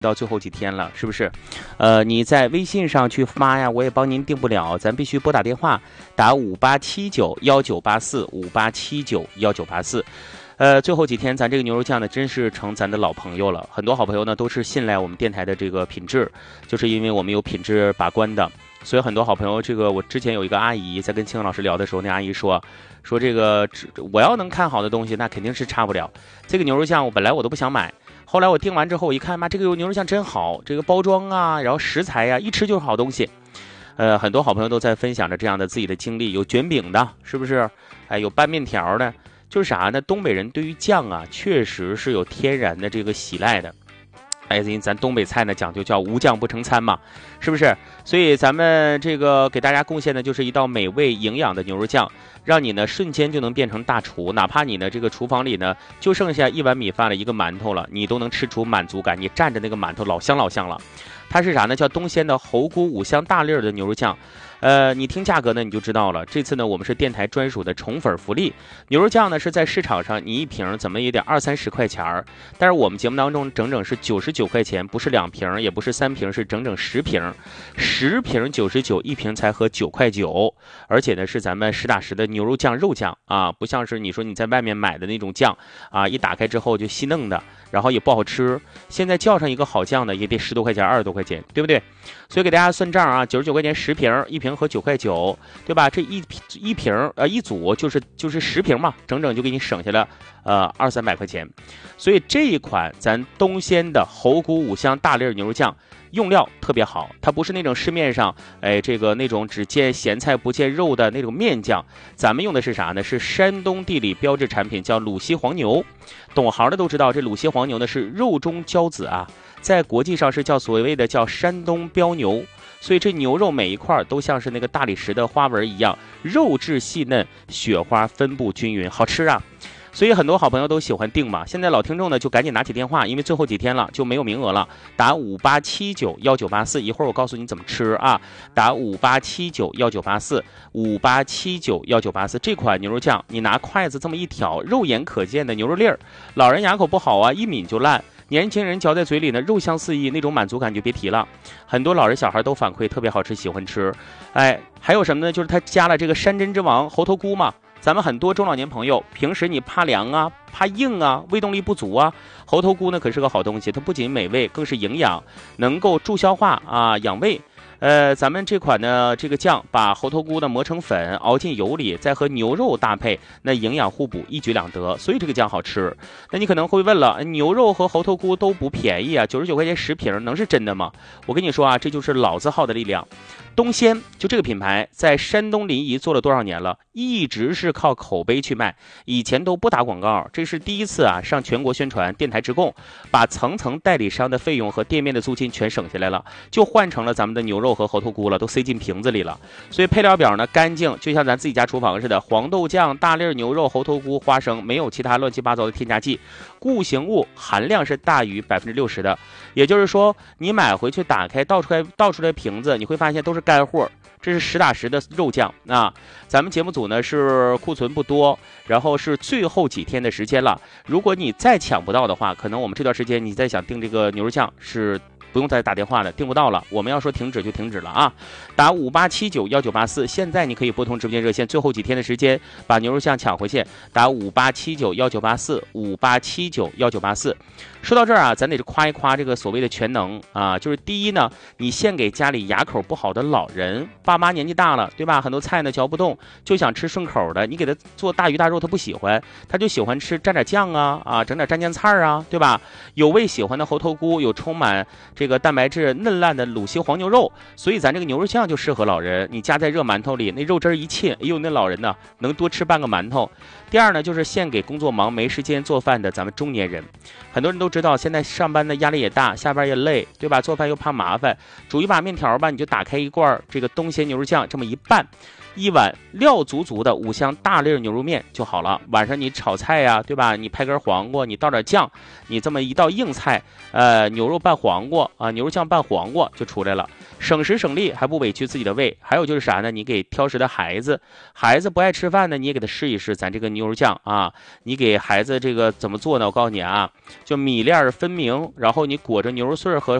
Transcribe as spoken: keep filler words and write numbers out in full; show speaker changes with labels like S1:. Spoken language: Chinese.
S1: 到最后几天了，是不是？呃，你在微信上去发呀，我也帮您订不了，咱必须拨打电话，打五八七九幺九八四五八七九幺九八四。呃，最后几天咱这个牛肉酱呢，真是成咱的老朋友了。很多好朋友呢都是信赖我们电台的这个品质，就是因为我们有品质把关的。所以很多好朋友，这个我之前有一个阿姨在跟青青老师聊的时候，那阿姨说说这个我要能看好的东西，那肯定是差不了。这个牛肉酱我本来我都不想买。后来我订完之后，我一看，妈，这个牛肉酱真好，这个包装啊，然后食材呀、啊，一吃就是好东西。呃，很多好朋友都在分享着这样的自己的经历，有卷饼的，是不是？哎，有拌面条的，就是啥呢？东北人对于酱啊，确实是有天然的这个喜爱的。哎，因为咱东北菜呢讲究叫无酱不成餐嘛，是不是？所以咱们这个给大家贡献的就是一道美味营养的牛肉酱，让你呢瞬间就能变成大厨，哪怕你呢这个厨房里呢就剩下一碗米饭了，一个馒头了，你都能吃出满足感，你蘸着那个馒头老香老香了。它是啥呢？叫东鲜的猴菇五香大粒的牛肉酱。呃，你听价格呢，你就知道了。这次呢，我们是电台专属的宠粉福利，牛肉酱呢是在市场上你一瓶怎么也得二三十块钱儿，但是我们节目当中整整是九十九块钱，不是两瓶，也不是三瓶，是整整十瓶，十瓶九十九，一瓶才合九块九，而且呢是咱们实打实的牛肉酱肉酱啊，不像是你说你在外面买的那种酱啊，一打开之后就稀嫩的，然后也不好吃。现在叫上一个好酱呢，也得十多块钱，二十多块钱，对不对？所以给大家算账啊，九十九块钱十瓶，一瓶和九块九，对吧？这一一瓶呃一组就是就是十瓶嘛，整整就给你省下了呃二三百块钱。所以这一款咱东鲜的猴菇五香大粒牛肉酱，用料特别好，它不是那种市面上哎这个那种只见咸菜不见肉的那种面酱，咱们用的是啥呢？是山东地理标志产品，叫鲁西黄牛。懂行的都知道，这鲁西黄牛呢是肉中骄子啊，在国际上是叫所谓的叫山东标牛。所以这牛肉每一块都像是那个大理石的花纹一样，肉质细嫩，雪花分布均匀，好吃啊！所以很多好朋友都喜欢订嘛。现在老听众呢就赶紧拿起电话，因为最后几天了就没有名额了，打五八七九幺九八四，一会儿我告诉你怎么吃啊。打五八七九幺九八四，五八七九幺九八四。这款牛肉酱，你拿筷子这么一挑，肉眼可见的牛肉粒儿，老人牙口不好啊，一抿就烂。年轻人嚼在嘴里呢，肉香四溢，那种满足感就别提了。很多老人小孩都反馈特别好吃，喜欢吃。哎，还有什么呢？就是他加了这个山珍之王猴头菇嘛。咱们很多中老年朋友，平时你怕凉啊、怕硬啊、胃动力不足啊，猴头菇呢可是个好东西。它不仅美味，更是营养，能够助消化啊、养胃。呃，咱们这款呢，这个酱把猴头菇呢磨成粉，熬进油里，再和牛肉搭配，那营养互补，一举两得，所以这个酱好吃。那你可能会问了，牛肉和猴头菇都不便宜啊，九十九块钱十瓶，能是真的吗？我跟你说啊，这就是老字号的力量。东鲜就这个品牌在山东临沂做了多少年了，一直是靠口碑去卖，以前都不打广告，这是第一次啊上全国宣传，电台直供，把层层代理商的费用和店面的租金全省下来了，就换成了咱们的牛肉和猴头菇了，都塞进瓶子里了。所以配料表呢干净，就像咱自己家厨房似的，黄豆酱、大粒牛肉、猴头菇、花生，没有其他乱七八糟的添加剂，固形物含量是大于百分之六十的。也就是说，你买回去打开倒出来倒出来瓶子，你会发现都是干货，这是实打实的肉酱啊。咱们节目组呢是库存不多，然后是最后几天的时间了。如果你再抢不到的话，可能我们这段时间你再想订这个牛肉酱是不用再打电话了，订不到了。我们要说停止就停止了啊！打五八七九幺九八四，现在你可以拨通直播间热线，最后几天的时间把牛肉酱抢回去。打五八七九幺九八四，五八七九幺九八四。说到这儿啊，咱得夸一夸这个所谓的全能啊，就是第一呢，你献给家里牙口不好的老人，爸妈年纪大了，对吧？很多菜呢嚼不动，就想吃顺口的，你给他做大鱼大肉，他不喜欢，他就喜欢吃蘸点酱啊啊，整点蘸酱菜啊，对吧？有胃喜欢的猴头菇，有充满这个蛋白质嫩烂的鲁西黄牛肉，所以咱这个牛肉酱就适合老人，你夹在热馒头里，那肉汁一沏，哎呦，那老人呢能多吃半个馒头。第二呢，就是献给工作忙没时间做饭的咱们中年人，很多人都知道现在上班的压力也大，下班也累，对吧？做饭又怕麻烦，煮一把面条吧，你就打开一罐这个东鲜牛肉酱，这么一拌， 一碗料足足的五香大粒牛肉面就好了。晚上你炒菜呀，对吧？你拍根黄瓜，你倒点酱，你这么一道硬菜，呃，牛肉拌黄瓜啊，牛肉酱拌黄瓜就出来了，省时省力，还不委屈自己的胃。还有就是啥呢？你给挑食的孩子，孩子不爱吃饭呢，你也给他试一试咱这个牛肉酱啊。你给孩子这个怎么做呢？我告诉你啊，就米粒分明，然后你裹着牛肉碎和